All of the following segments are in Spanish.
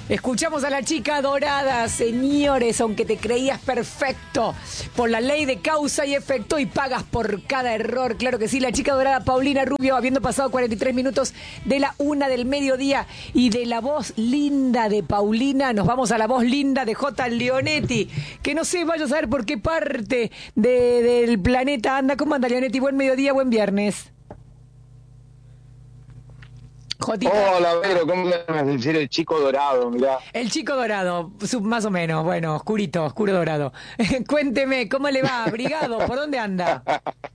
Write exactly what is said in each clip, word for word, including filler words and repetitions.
Escuchamos a la chica dorada, señores, aunque te creías perfecto por la ley de causa y efecto y pagas por cada error. Claro que sí, la chica dorada Paulina Rubio, habiendo pasado cuarenta y tres minutos de la una del mediodía, y de la voz linda de Paulina nos vamos a la voz linda de J. Leonetti, que no sé, vaya a saber por qué parte de, del planeta anda. ¿Cómo anda, Leonetti? Buen mediodía, buen viernes. Jotita. Hola, Vero, ¿cómo me vas a decir el chico dorado? Mirá. El chico dorado, sub, más o menos, bueno, oscurito, oscuro dorado. Cuénteme, ¿cómo le va? ¿Abrigado? ¿Por dónde anda?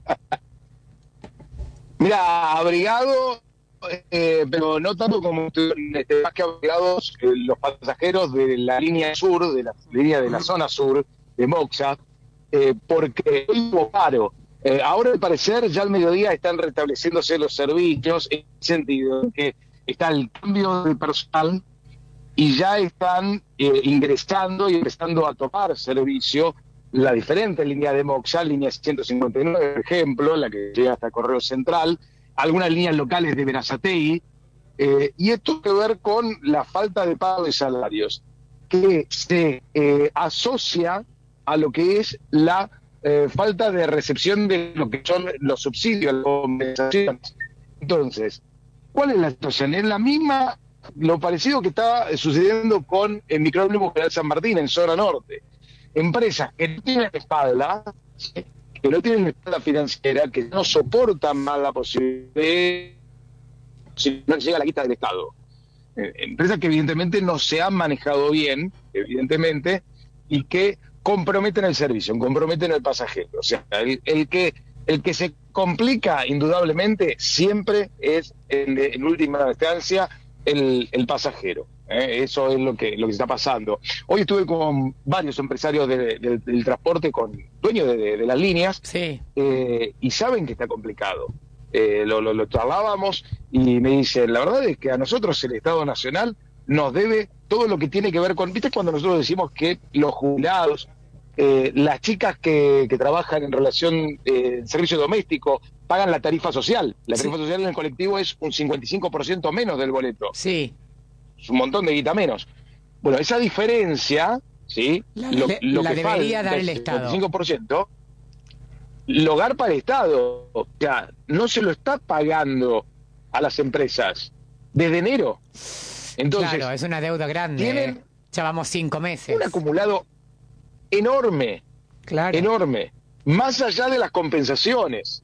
Mira, abrigado, eh, pero no tanto como este, más que abrigados eh, los pasajeros de la línea sur, de la línea de la zona sur de Moxa, eh, porque hubo paro. Eh, ahora, al parecer, ya al mediodía están restableciéndose los servicios, en el sentido en que está el cambio de personal y ya están eh, ingresando y empezando a tomar servicio la diferente línea de Moxa, línea ciento cincuenta y nueve, por ejemplo, la que llega hasta Correo Central, algunas líneas locales de Berazategui, eh, y esto tiene que ver con la falta de pago de salarios, que se eh, asocia a lo que es la Eh, falta de recepción de lo que son los subsidios, las compensaciones. Entonces, ¿cuál es la situación? Es la misma, lo parecido que está sucediendo con el micrófono General San Martín en zona norte. Empresas que no tienen espalda, que no tienen espalda financiera, que no soportan más la posibilidad de, si no llega la quita del Estado. Eh, empresas que evidentemente no se han manejado bien, evidentemente, y que comprometen el servicio, comprometen el pasajero. O sea, el, el que el que se complica indudablemente siempre es, en, en última instancia, el, el pasajero. ¿eh? Eso es lo que lo que está pasando. Hoy estuve con varios empresarios de, de, del transporte, con dueños de, de, de las líneas, sí. eh, y saben que está complicado. Eh, lo, lo, lo charlábamos y me dicen, la verdad es que a nosotros el Estado Nacional nos debe todo lo que tiene que ver con, ¿viste cuando nosotros decimos que los jubilados, Eh, las chicas que, que trabajan en relación eh, servicio doméstico pagan la tarifa social? La tarifa sí. social en el colectivo es un cincuenta y cinco por ciento menos del boleto. Sí. Es un montón de guita menos. Bueno, esa diferencia, ¿sí? La, lo, le, lo la que debería falta, dar el el Estado. cincuenta y cinco por ciento, lo garpa el Estado. O sea, no se lo está pagando a las empresas desde enero. Entonces, claro, es una deuda grande. Tienen eh. Ya vamos cinco meses. Un acumulado enorme, claro. enorme, más allá de las compensaciones.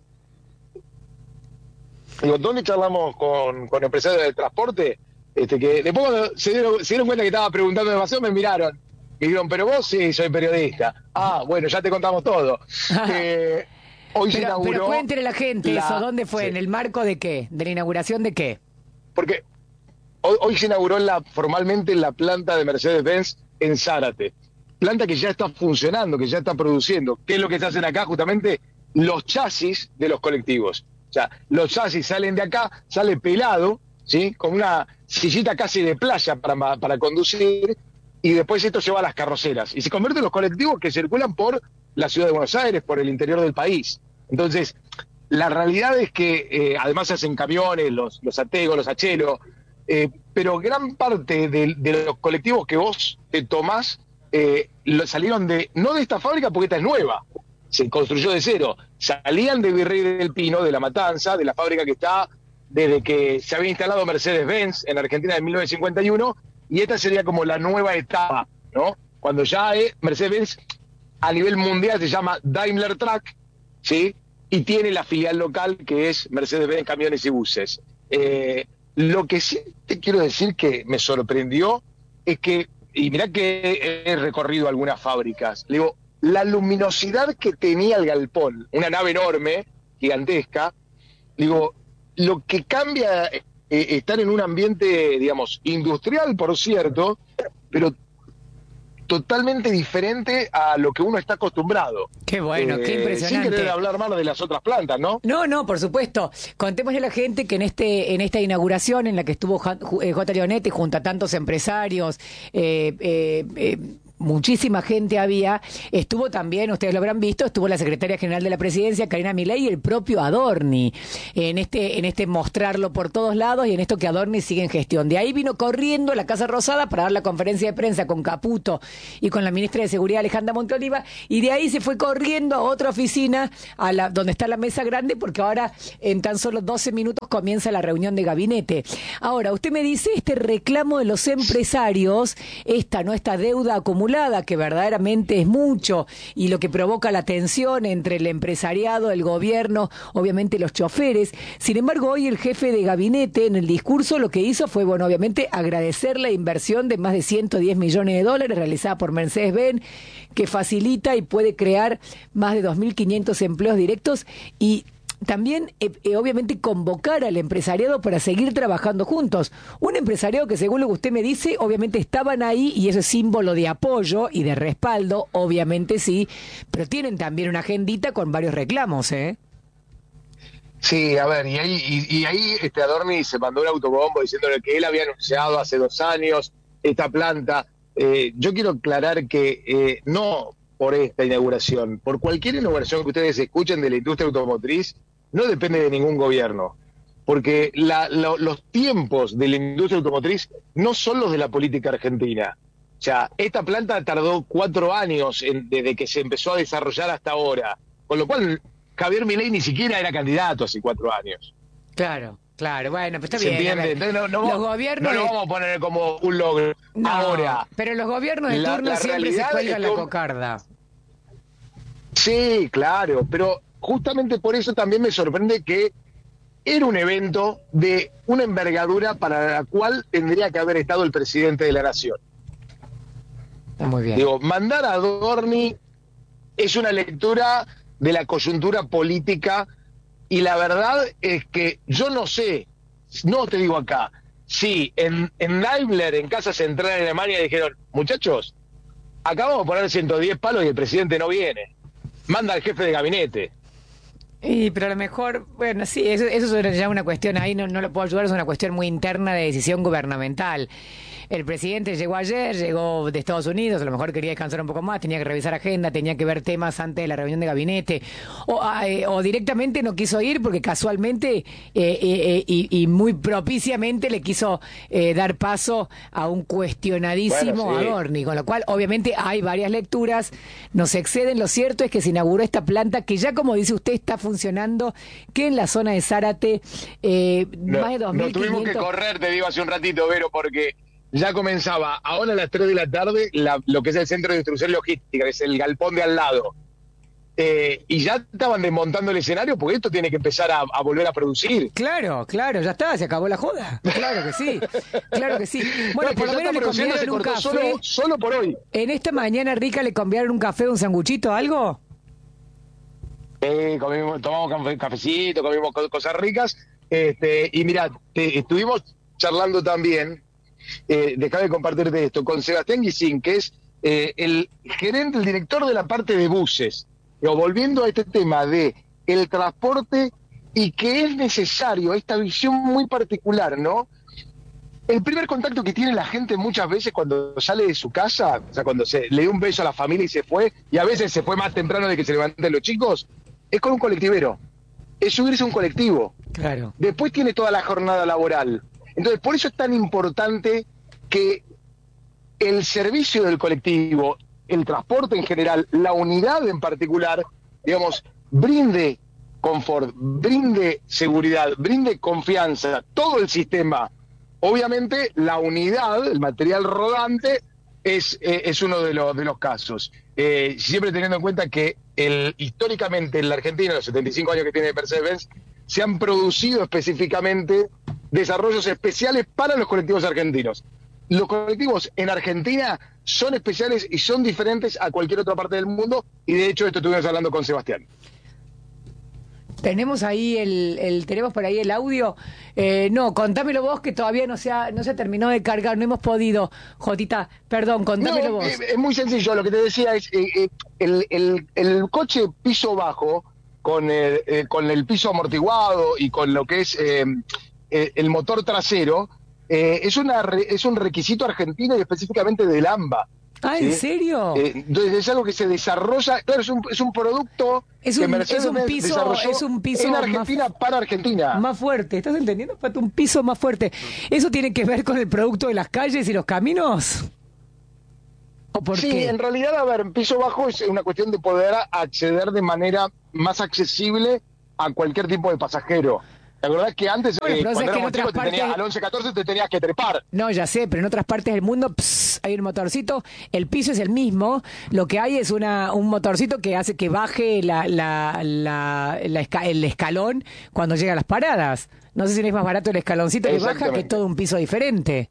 Digo, ¿dónde charlamos con, con empresarios del transporte? Este, que después cuando se dieron, se dieron cuenta que estaba preguntando demasiado, me miraron y dijeron, pero vos sí, soy periodista. Ah, bueno, ya te contamos todo. eh, hoy pero, se inauguró... Pero cuéntele a la gente la... eso, ¿dónde fue? Sí. ¿En el marco de qué? ¿De la inauguración de qué? Porque hoy, hoy se inauguró la, formalmente la planta de Mercedes-Benz en Zárate. Planta que ya está funcionando, que ya está produciendo. ¿Qué es lo que se hacen acá? Justamente los chasis de los colectivos. O sea, los chasis salen de acá, sale pelado, ¿sí? Con una sillita casi de playa para, para conducir, y después esto se va a las carroceras. Y se convierte en los colectivos que circulan por la ciudad de Buenos Aires, por el interior del país. Entonces, la realidad es que eh, además se hacen camiones, los, los ategos, los acheros, eh, pero gran parte de, de los colectivos que vos te tomás Eh, lo, salieron de, no de esta fábrica porque esta es nueva, se construyó de cero, salían de Virrey del Pino, de La Matanza, de la fábrica que está desde que se había instalado Mercedes-Benz en Argentina en mil novecientos cincuenta y uno, y esta sería como la nueva etapa, ¿no? Cuando ya eh, Mercedes-Benz a nivel mundial se llama Daimler Truck, ¿sí? Y tiene la filial local que es Mercedes-Benz Camiones y Buses. Eh, lo que sí te quiero decir que me sorprendió es que, y mirá que he recorrido algunas fábricas, le digo, la luminosidad que tenía el galpón, una nave enorme, gigantesca, digo, lo que cambia eh, estar en un ambiente, digamos, industrial, por cierto, pero totalmente diferente a lo que uno está acostumbrado. Qué bueno, eh, qué impresionante. Sin querer hablar mal de las otras plantas, ¿no? No, no, por supuesto. Contémosle a la gente que en este en esta inauguración en la que estuvo J. Leonetti junto a tantos empresarios, eh, eh, eh, muchísima gente había, estuvo también, ustedes lo habrán visto, estuvo la secretaria general de la presidencia, Karina Milei, y el propio Adorni, en este, en este mostrarlo por todos lados y en esto que Adorni sigue en gestión. De ahí vino corriendo a la Casa Rosada para dar la conferencia de prensa con Caputo y con la ministra de Seguridad, Alejandra Monteoliva, y de ahí se fue corriendo a otra oficina, a la, donde está la mesa grande, porque ahora en tan solo doce minutos comienza la reunión de gabinete. Ahora, usted me dice, este reclamo de los empresarios, esta, ¿no? Esta deuda acumulada, que verdaderamente es mucho, y lo que provoca la tensión entre el empresariado, el gobierno, obviamente los choferes. Sin embargo, hoy el jefe de gabinete, en el discurso, lo que hizo fue, bueno, obviamente, agradecer la inversión de más de ciento diez millones de dólares realizada por Mercedes-Benz, que facilita y puede crear más de dos mil quinientos empleos directos, y también, eh, eh, obviamente, convocar al empresariado para seguir trabajando juntos. Un empresariado que, según lo que usted me dice, obviamente estaban ahí, y eso es símbolo de apoyo y de respaldo, obviamente sí, pero tienen también una agendita con varios reclamos, ¿eh? Sí, a ver, y ahí, y, y ahí este Adorni se mandó un autobombo diciéndole que él había anunciado hace dos años esta planta. Eh, yo quiero aclarar que eh, no por esta inauguración, por cualquier inauguración que ustedes escuchen de la industria automotriz, no depende de ningún gobierno, porque la, lo, los tiempos de la industria automotriz no son los de la política argentina. O sea, esta planta tardó cuatro años en, desde que se empezó a desarrollar hasta ahora, con lo cual Javier Milei ni siquiera era candidato hace cuatro años. Claro, claro, bueno, pues está ¿Se bien. entiende? Entonces no, no, los gobiernos no lo de... vamos a poner como un logro. No, ahora. Pero los gobiernos de la, turno la siempre se cuelgan la que... cocarda. Sí, claro, pero justamente por eso también me sorprende que era un evento de una envergadura para la cual tendría que haber estado el presidente de la Nación. Está muy bien. Digo, mandar a Adorni es una lectura de la coyuntura política, y la verdad es que yo no sé, no te digo acá, si en, en Daimler, en Casa Central en Alemania, dijeron, muchachos, acá vamos a poner ciento diez palos y el presidente no viene, manda al jefe de gabinete. Y, pero a lo mejor, bueno, sí, eso, eso es ya una cuestión, ahí no, no lo puedo ayudar, es una cuestión muy interna de decisión gubernamental. El presidente llegó ayer, llegó de Estados Unidos, a lo mejor quería descansar un poco más, tenía que revisar agenda, tenía que ver temas antes de la reunión de gabinete, o, eh, o directamente no quiso ir porque casualmente eh, eh, y, y muy propiciamente le quiso eh, dar paso a un cuestionadísimo Bueno, sí. Adorni, con lo cual obviamente hay varias lecturas, nos exceden. Lo cierto es que se inauguró esta planta que ya, como dice usted, está funcionando, que en la zona de Zárate eh, No, más de dos mil no tuvimos quinientos... que correr, te digo hace un ratito, Vero, porque ya comenzaba ahora a las tres de la tarde la, lo que es el centro de distribución logística, que es el galpón de al lado. Eh, y ya estaban desmontando el escenario porque esto tiene que empezar a, a volver a producir. Claro, claro, ya está, se acabó la joda. Claro que sí, claro que sí. Bueno, No, por que lo ya menos está le produciendo, se convidaron un cortó café. Solo, solo por hoy. En esta mañana rica le convidaron un café, un sanguchito, algo. Eh, comimos, tomamos cafe, cafecito, comimos co- cosas ricas. Este, y mira, te, estuvimos charlando también, eh, déjame compartirte esto, con Sebastián Guisín, que es eh, el gerente, el director de la parte de buses. Pero volviendo a este tema de el transporte y que es necesario esta visión muy particular, ¿no? El primer contacto que tiene la gente muchas veces cuando sale de su casa, o sea, cuando se le dio un beso a la familia y se fue, y a veces se fue más temprano de que se levanten los chicos, es con un colectivero, es subirse a un colectivo. Claro. Después tiene toda la jornada laboral. Entonces, por eso es tan importante que el servicio del colectivo, el transporte en general, la unidad en particular, digamos, brinde confort, brinde seguridad, brinde confianza, todo el sistema. Obviamente, la unidad, el material rodante, es, eh, es uno de, los de los casos. Eh, siempre teniendo en cuenta que el, históricamente en la Argentina, los setenta y cinco años que tiene Mercedes-Benz, se han producido específicamente desarrollos especiales para los colectivos argentinos. Los colectivos en Argentina son especiales y son diferentes a cualquier otra parte del mundo, y de hecho esto estuvimos hablando con Sebastián. Tenemos ahí el, el tenemos por ahí el audio. Eh, no, contámelo vos, que todavía no se ha, no se terminó de cargar, no hemos podido. Jotita, perdón, contámelo No, vos. eh, es muy sencillo, lo que te decía es eh, eh, el, el, el coche piso bajo, con el, eh, con el piso amortiguado y con lo que es eh, eh, el motor trasero, eh, es, una re, es un requisito argentino y específicamente del AMBA. Ah, ¿sí? ¿en serio? Eh, entonces es algo que se desarrolla, claro, es un, es un producto Es que un, Mercedes es un piso, desarrolló es un piso en Argentina más, para Argentina. más fuerte. ¿Estás entendiendo, Pato? Un piso más fuerte. ¿Eso tiene que ver con el producto de las calles y los caminos? ¿O por Sí, qué? en realidad, a ver, en piso bajo es una cuestión de poder acceder de manera más accesible a cualquier tipo de pasajero. La verdad es que antes, Bueno, eh, pero cuando sabes que en éramos otras chicos, te partes... tenías, al once catorce te tenías que trepar. No, ya sé, pero en otras partes del mundo pss, hay un motorcito, el piso es el mismo, lo que hay es una un motorcito que hace que baje la, la, la, la esca- el escalón cuando llega a las paradas. No sé si no es más barato el escaloncito que baja que Exactamente. todo un piso diferente.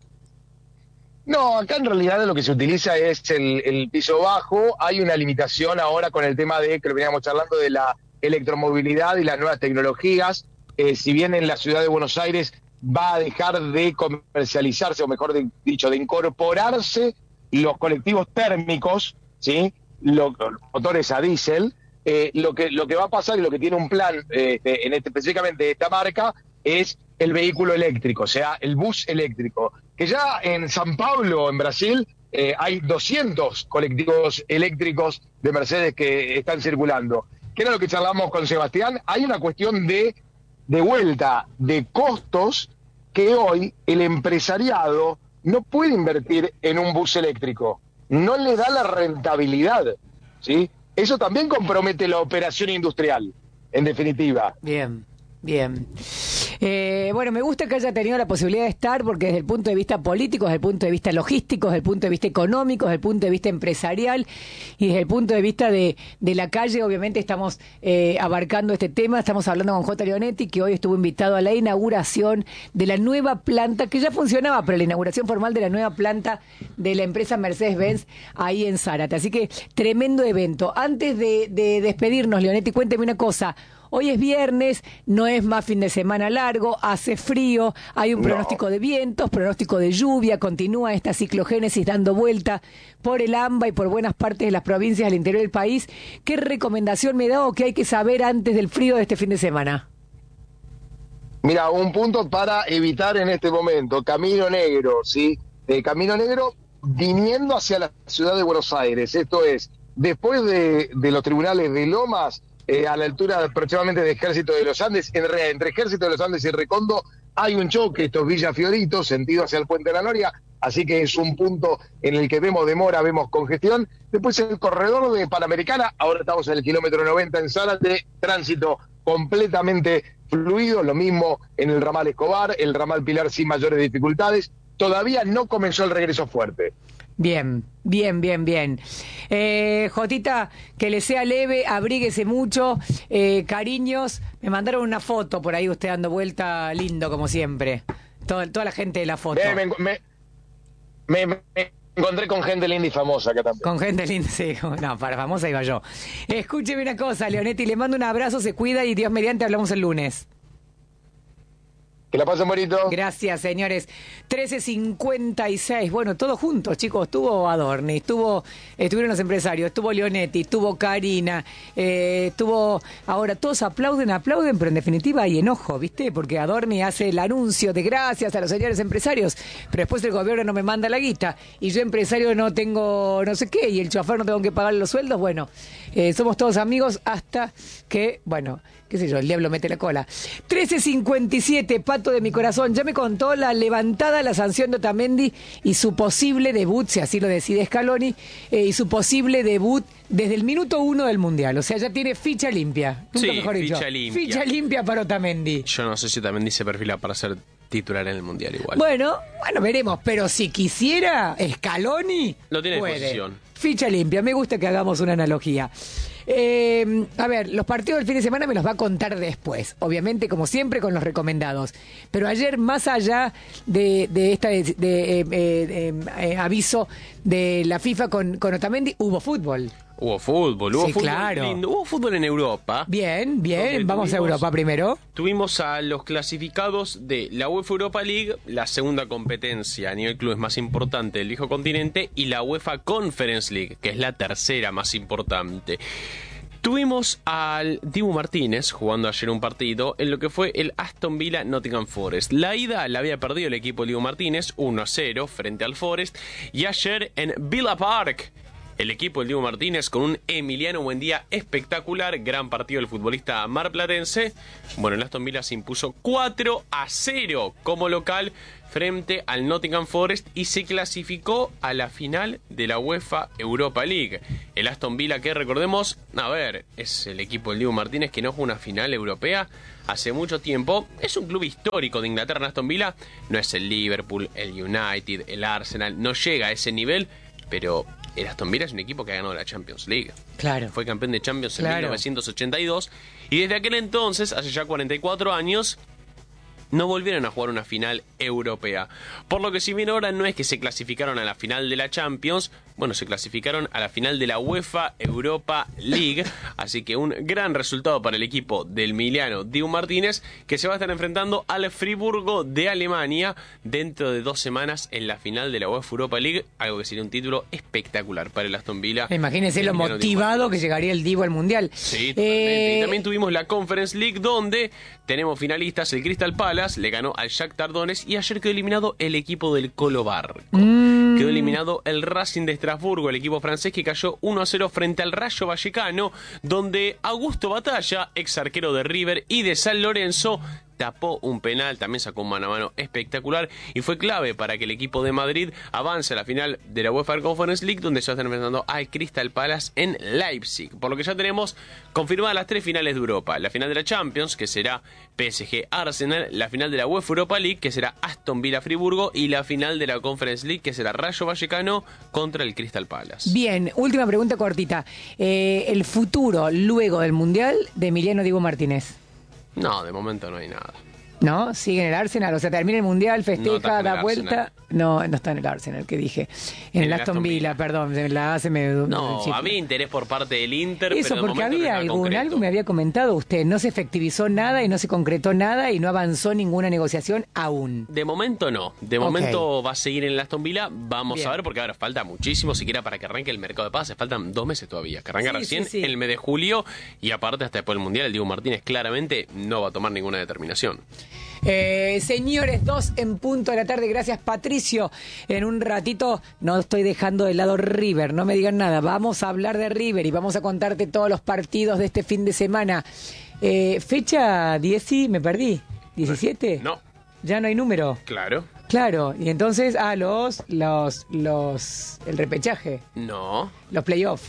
No, acá en realidad lo que se utiliza es el, el piso bajo. Hay una limitación ahora con el tema de, que lo veníamos charlando, de la electromovilidad y las nuevas tecnologías. Eh, si bien en la ciudad de Buenos Aires va a dejar de comercializarse, o mejor de- dicho, de incorporarse los colectivos térmicos, ¿sí? Los, los motores a diésel, eh, lo, que, lo que va a pasar y lo que tiene un plan, eh, en este, específicamente de esta marca, es el vehículo eléctrico, o sea, el bus eléctrico. Que ya en San Pablo, en Brasil, eh, hay doscientos colectivos eléctricos de Mercedes que están circulando. ¿Qué era lo que charlamos con Sebastián? Hay una cuestión de, de vuelta, de costos, que hoy el empresariado no puede invertir en un bus eléctrico. No le da la rentabilidad, ¿sí? Eso también compromete la operación industrial, en definitiva. Bien, bien. Eh, bueno, me gusta que haya tenido la posibilidad de estar porque desde el punto de vista político, desde el punto de vista logístico, desde el punto de vista económico, desde el punto de vista empresarial y desde el punto de vista de, de la calle, obviamente estamos eh, abarcando este tema. Estamos hablando con J. Leonetti, que hoy estuvo invitado a la inauguración de la nueva planta, que ya funcionaba, pero la inauguración formal de la nueva planta de la empresa Mercedes-Benz ahí en Zárate. Así que tremendo evento. Antes de, de despedirnos, Leonetti, cuénteme una cosa. Hoy es viernes, no es más fin de semana largo, hace frío, hay un No. pronóstico de vientos, pronóstico de lluvia, continúa esta ciclogénesis dando vuelta por el AMBA y por buenas partes de las provincias del interior del país. ¿Qué recomendación me da o qué hay que saber antes del frío de este fin de semana? Mira, un punto para evitar en este momento, Camino Negro, ¿sí? Eh, Camino Negro viniendo hacia la ciudad de Buenos Aires, esto es, después de, de los tribunales de Lomas, eh, a la altura aproximadamente de Ejército de los Andes, en realidad, entre Ejército de los Andes y Recondo hay un choque, esto es Villa Fiorito, sentido hacia el Puente de la Noria, así que es un punto en el que vemos demora, vemos congestión. Después el corredor de Panamericana, ahora estamos en el kilómetro noventa en Zárate, tránsito completamente fluido, lo mismo en el ramal Escobar, el ramal Pilar sin mayores dificultades. Todavía no comenzó el regreso fuerte. Bien, bien, bien, bien. Eh, Jotita, que le sea leve, abríguese mucho, eh, cariños. Me mandaron una foto por ahí, usted dando vuelta, lindo como siempre. Todo, toda la gente de la foto. Me, me, me, me, me encontré con gente linda y famosa acá también. Con gente linda, sí. No, para famosa iba yo. Escúcheme una cosa, Leonetti, le mando un abrazo, se cuida y Dios mediante hablamos el lunes. Que la pasen bonito. Gracias, señores. trece cincuenta y seis. Bueno, todos juntos, chicos. Estuvo Adorni, estuvo, estuvieron los empresarios, estuvo Leonetti, estuvo Karina, eh, estuvo... Ahora todos aplauden, aplauden, pero en definitiva hay enojo, ¿viste? Porque Adorni hace el anuncio de gracias a los señores empresarios, pero después el gobierno no me manda la guita y yo empresario no tengo no sé qué y el chofer no tengo que pagar los sueldos. Bueno, eh, somos todos amigos hasta que, bueno... qué sé yo, el diablo mete la cola. trece cincuenta y siete, Pato de mi corazón. Ya me contó la levantada, la sanción de Otamendi y su posible debut, si así lo decide Scaloni, eh, y su posible debut desde el minuto uno del Mundial. O sea, ya tiene ficha limpia. Nunca Sí, mejor dicho. ficha limpia. Ficha limpia para Otamendi. Yo no sé si Otamendi se perfila para ser titular en el Mundial igual. Bueno, bueno, veremos. Pero si quisiera, Scaloni Lo tiene a puede. disposición. Ficha limpia. Me gusta que hagamos una analogía. Eh, a ver, los partidos del fin de semana me los va a contar después. Obviamente, como siempre, con los recomendados. Pero ayer, más allá de, de este de, de, eh, eh, eh, aviso de la FIFA con, con Otamendi, hubo fútbol. Hubo fútbol, hubo Sí, fútbol claro. lindo. Hubo fútbol en Europa. Bien, bien. Donde Vamos a tuvimos- Europa primero. Tuvimos a los clasificados de la UEFA Europa League, la segunda competencia a nivel clubes más importante del viejo continente, y la UEFA Conference League, que es la tercera más importante. Tuvimos al Dibu Martínez jugando ayer un partido en lo que fue el Aston Villa Nottingham Forest. La ida la había perdido el equipo del Dibu Martínez uno a cero frente al Forest, y ayer en Villa Park el equipo del Dibu Martínez con un Emiliano Buendía espectacular, gran partido del futbolista marplatense. Bueno, el Aston Villa se impuso cuatro a cero como local frente al Nottingham Forest y se clasificó a la final de la UEFA Europa League. El Aston Villa, que recordemos, a ver, es el equipo del Dibu Martínez que no juega una final europea hace mucho tiempo. Es un club histórico de Inglaterra, en Aston Villa. No es el Liverpool, el United, el Arsenal, no llega a ese nivel, pero el Aston Villa es un equipo que ha ganado la Champions League. Claro. Fue campeón de Champions en Claro. mil novecientos ochenta y dos y desde aquel entonces, hace ya cuarenta y cuatro años, no volvieron a jugar una final europea. Por lo que si bien ahora no es que se clasificaron a la final de la Champions, bueno, se clasificaron a la final de la UEFA Europa League. Así que un gran resultado para el equipo del Emiliano Dibu Martínez, que se va a estar enfrentando al Friburgo de Alemania dentro de dos semanas en la final de la UEFA Europa League. Algo que sería un título espectacular para el Aston Villa. Imagínense lo Emiliano Dibu motivado Martínez. que llegaría el Dibu al Mundial. Sí, totalmente. Eh, Y también tuvimos la Conference League, donde tenemos finalistas. El Crystal Palace le ganó al Shakhtar Donetsk y ayer quedó eliminado el equipo del Colo Barco. mm, Quedó eliminado el Racing de Estrasburgo, el equipo francés, que cayó uno a cero frente al Rayo Vallecano, donde Augusto Batalla, ex arquero de River y de San Lorenzo, tapó un penal, también sacó un mano a mano espectacular y fue clave para que el equipo de Madrid avance a la final de la UEFA Conference League, donde se va a estar enfrentando al Crystal Palace en Leipzig. Por lo que ya tenemos confirmadas las tres finales de Europa: la final de la Champions, que será P S G Arsenal; la final de la UEFA Europa League, que será Aston Villa Friburgo; y la final de la Conference League, que será Rayo Vallecano contra el Crystal Palace. Bien, última pregunta cortita. Eh, el futuro luego del Mundial de Emiliano Dibu Martínez. No, de momento no hay nada. ¿No? Sigue en el Arsenal, o sea, termina el Mundial, No festeja, está en da el vuelta. Arsenal. No, no está en el Arsenal, que dije. En el, En el Aston Aston Villa, Villa. perdón, la A se me... No, sí. había interés por parte del Inter, Eso, pero de porque momento no había está algún, concreto. algo me había comentado usted, no se efectivizó nada y no se concretó nada y no avanzó ninguna negociación aún. De momento no, de Ok. momento va a seguir en el Aston Villa, vamos Bien. a ver, porque ahora falta muchísimo, siquiera para que arranque el mercado de pases, faltan dos meses todavía, que arranca Sí, recién sí, sí. en el mes de julio, y aparte hasta después del Mundial, el Dibu Martínez claramente no va a tomar ninguna determinación. Eh, señores, dos en punto de la tarde, gracias Patricio. En un ratito no estoy dejando de lado River, no me digan nada, vamos a hablar de River y vamos a contarte todos los partidos de este fin de semana. Eh, fecha diez, me perdí, diecisiete. No, Ya no hay número. claro, Claro, y entonces, ah, los, los, los, el repechaje, no, los playoffs.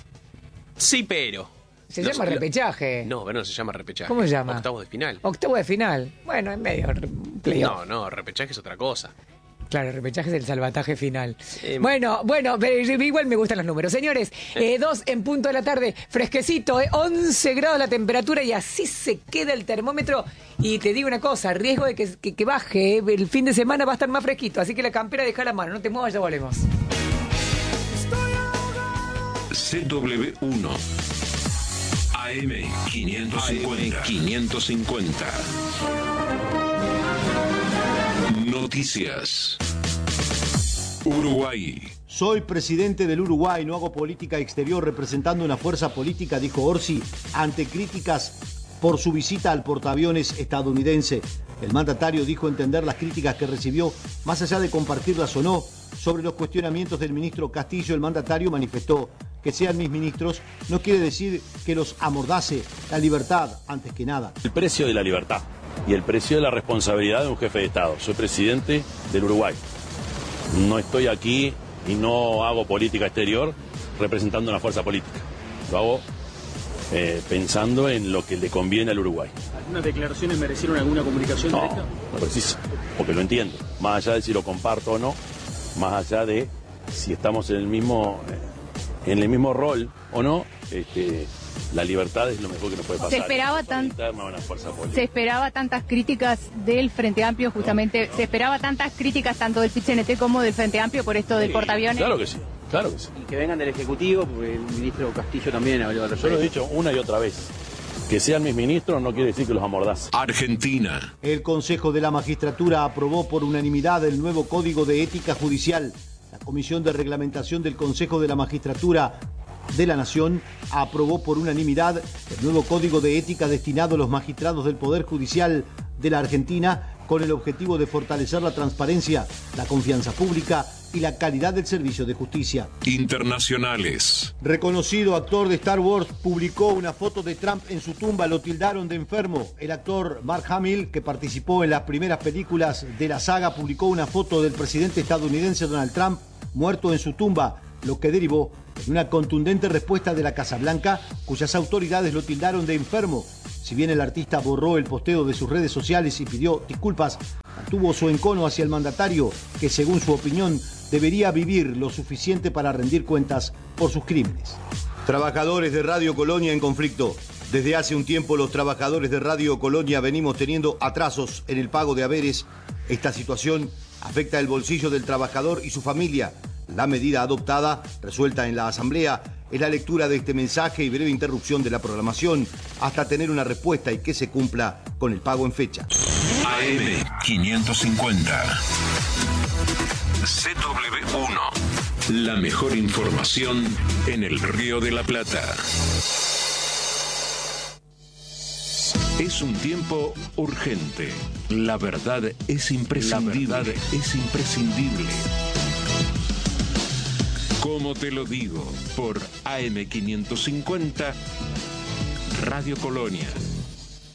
sí pero. Se No, llama lo- repechaje. No, pero no se llama repechaje. ¿Cómo se llama? Octavos de final. Octavo de final. Bueno, en medio, re- playoff. No, no, repechaje es otra cosa. Claro, repechaje es el salvataje final. Eh, bueno, bueno, pero igual me gustan los números. Señores, eh, dos en punto de la tarde, fresquecito, eh, once grados la temperatura y así se queda el termómetro. Y te digo una cosa, riesgo de que, que- que baje, eh, el fin de semana va a estar más fresquito, así que la campera deja la mano, no te muevas, ya volvemos. C W uno A M quinientos cincuenta. Noticias. Uruguay. Soy presidente del Uruguay, no hago política exterior representando una fuerza política, dijo Orsi, ante críticas por su visita al portaaviones estadounidense. El mandatario dijo entender las críticas que recibió, más allá de compartirlas o no. Sobre los cuestionamientos del ministro Castillo, el mandatario manifestó que sean mis ministros no quiere decir que los amordace, la libertad antes que nada. El precio de la libertad y el precio de la responsabilidad de un jefe de Estado. Soy presidente del Uruguay. No estoy aquí y no hago política exterior representando una fuerza política. Lo hago eh, pensando en lo que le conviene al Uruguay. ¿Algunas declaraciones merecieron alguna comunicación No, directa? no precisa, porque lo entiendo. Más allá de si lo comparto o no, más allá de si estamos en el mismo, eh, en el mismo rol o no, este, la libertad es lo mejor que nos puede pasar. Se esperaba Una tan- interna, una fuerza política. Se esperaba tantas críticas del Frente Amplio, justamente, se esperaba tantas críticas tanto del P C N T como del Frente Amplio por esto del Sí, portaaviones. Claro que sí, claro que sí. Y que vengan del Ejecutivo, porque el ministro Castillo también habló al Yo lo he respecto. dicho una y otra vez. Que sean mis ministros no quiere decir que los amordace. Argentina. El Consejo de la Magistratura aprobó por unanimidad el nuevo Código de Ética Judicial. La Comisión de Reglamentación del Consejo de la Magistratura de la Nación aprobó por unanimidad el nuevo código de ética destinado a los magistrados del Poder Judicial de la Argentina, con el objetivo de fortalecer la transparencia, la confianza pública y la calidad del servicio de justicia. Internacionales. Reconocido actor de Star Wars publicó una foto de Trump en su tumba, lo tildaron de enfermo. El actor Mark Hamill, que participó en las primeras películas de la saga, publicó una foto del presidente estadounidense Donald Trump muerto en su tumba, lo que derivó en una contundente respuesta de la Casa Blanca, cuyas autoridades lo tildaron de enfermo. Si bien el artista borró el posteo de sus redes sociales y pidió disculpas, mantuvo su encono hacia el mandatario, que según su opinión debería vivir lo suficiente para rendir cuentas por sus crímenes. Trabajadores de Radio Colonia en conflicto. Desde hace un tiempo los trabajadores de Radio Colonia venimos teniendo atrasos en el pago de haberes. Esta situación afecta el bolsillo del trabajador y su familia. La medida adoptada, resuelta en la Asamblea, es la lectura de este mensaje y breve interrupción de la programación hasta tener una respuesta y que se cumpla con el pago en fecha. A M quinientos cincuenta. C W uno. La mejor información en el Río de la Plata. Es un tiempo urgente. La verdad es imprescindible. La verdad es imprescindible. Como te lo digo, por A M quinientos cincuenta, Radio Colonia.